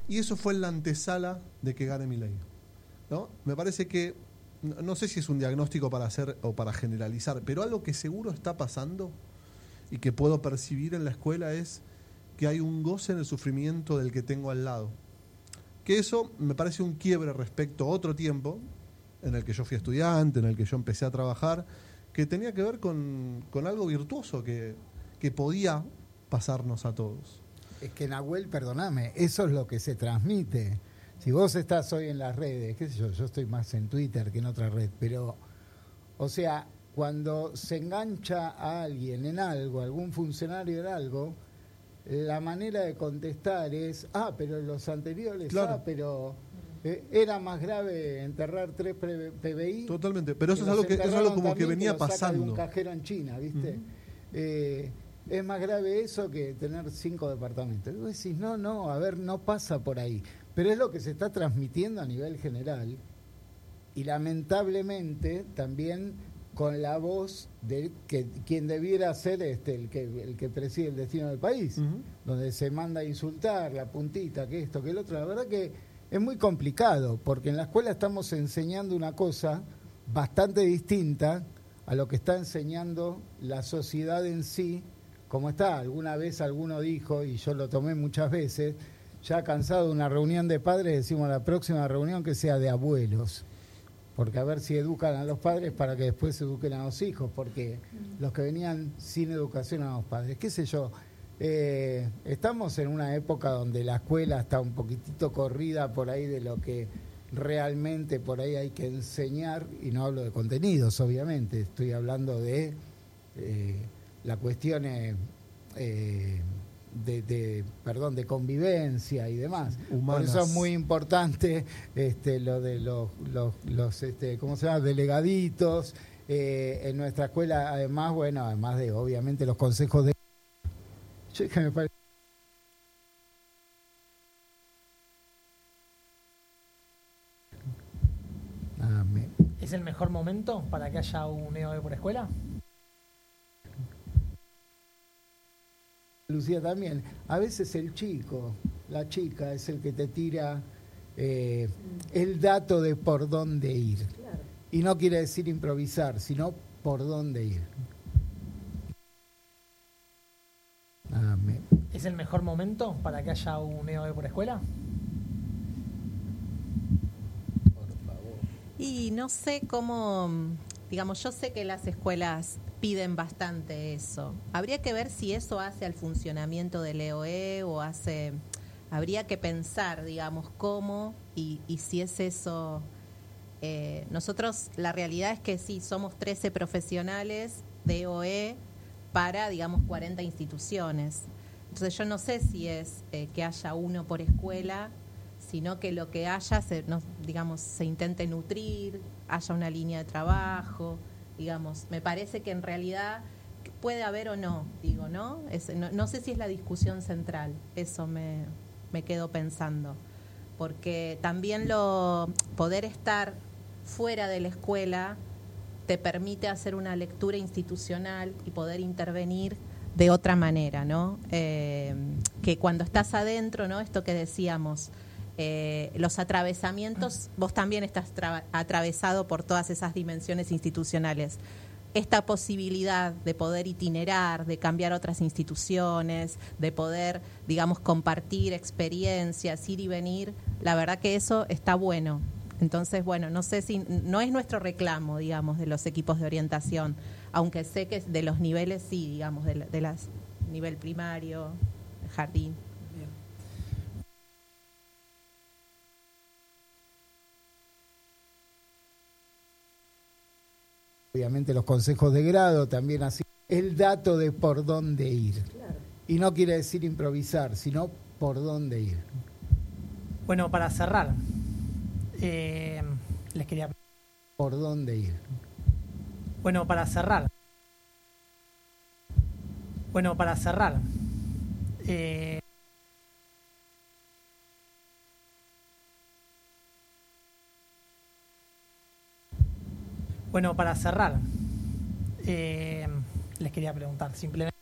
Y eso fue en la antesala de que gane Milei, ¿no? Me parece que, no sé si es un diagnóstico para hacer o para generalizar, pero algo que seguro está pasando y que puedo percibir en la escuela es que hay un goce en el sufrimiento del que tengo al lado. Que eso me parece un quiebre respecto a otro tiempo en el que yo fui estudiante, en el que yo empecé a trabajar, que tenía que ver con algo virtuoso que podía pasarnos a todos. Es que, Nahuel, perdóname, eso es lo que se transmite. Si vos estás hoy en las redes, qué sé yo estoy más en Twitter que en otra red, pero, o sea, cuando se engancha a alguien en algo, algún funcionario en algo, la manera de contestar es, pero los anteriores, claro. Pero era más grave enterrar 3 PBI. Totalmente, pero eso es algo como que venía pasando. De un cajero en China, ¿viste? Es más grave eso que tener 5 departamentos. Y vos decís, no, a ver, no pasa por ahí. Pero es lo que se está transmitiendo a nivel general y lamentablemente también con la voz de quien debiera ser el que preside el destino del país, donde se manda a insultar, la puntita, que esto, que el otro. La verdad que es muy complicado, porque en la escuela estamos enseñando una cosa bastante distinta a lo que está enseñando la sociedad en sí, como está. Alguna vez alguno dijo, y yo lo tomé muchas veces, ya cansado de una reunión de padres, decimos la próxima reunión que sea de abuelos, porque a ver si educan a los padres para que después se eduquen a los hijos, porque los que venían sin educación a los padres, qué sé yo. Estamos en una época donde la escuela está un poquitito corrida por ahí de lo que realmente por ahí hay que enseñar, y no hablo de contenidos, obviamente, estoy hablando de la cuestión de convivencia y demás. Humanas. Por eso es muy importante lo de los ¿cómo se llama? Delegaditos en nuestra escuela, además de obviamente los consejos de que me parece. ¿Es el mejor momento para que haya un EOE por escuela? Lucía también, a veces el chico, la chica es el que te tira el dato de por dónde ir. Claro. Y no quiere decir improvisar, sino por dónde ir. ¿Es el mejor momento para que haya un EOE por escuela? Por favor. Y no sé cómo, digamos, yo sé que las escuelas piden bastante eso. Habría que ver si eso hace al funcionamiento del EOE o habría que pensar, digamos, cómo y si es eso. Nosotros, la realidad es que sí, somos 13 profesionales de EOE para, digamos, 40 instituciones. Entonces yo no sé si es que haya uno por escuela, sino que lo que haya, se intente nutrir, haya una línea de trabajo, digamos. Me parece que en realidad puede haber o no, digo, ¿no? No sé si es la discusión central, eso me quedo pensando. Porque también poder estar fuera de la escuela te permite hacer una lectura institucional y poder intervenir de otra manera, ¿no? Que cuando estás adentro, ¿no? Esto que decíamos, los atravesamientos, vos también estás atravesado por todas esas dimensiones institucionales. Esta posibilidad de poder itinerar, de cambiar otras instituciones, de poder, digamos, compartir experiencias, ir y venir, la verdad que eso está bueno. Entonces, bueno, no sé si, no es nuestro reclamo, digamos, de los equipos de orientación, aunque sé que de los niveles sí, digamos, de las nivel primario, jardín. Bien. Obviamente los consejos de grado también así. El dato de por dónde ir. Claro. Y no quiere decir improvisar, sino por dónde ir. Bueno, para cerrar, les quería... ¿Por dónde ir? Bueno, para cerrar. Bueno, para cerrar. Bueno, para cerrar, les quería preguntar simplemente...